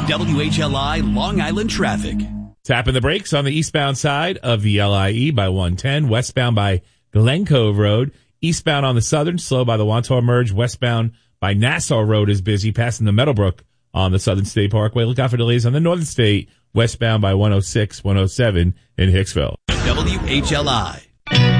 WHLI Long Island traffic. Tapping the brakes on the eastbound side of the LIE by 110, westbound by Glen Cove Road. Eastbound on the southern, slow by the Wantaw Merge. Westbound by Nassau Road is busy, passing the Meadowbrook on the Southern State Parkway. Look out for delays on the Northern State, westbound by 106, 107 in Hicksville. WHLI.